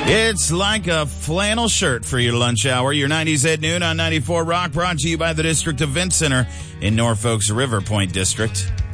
It's like a flannel shirt for your lunch hour. Your 90s at noon on 94 Rock, brought to you by the District Event Center in Norfolk's River Point District.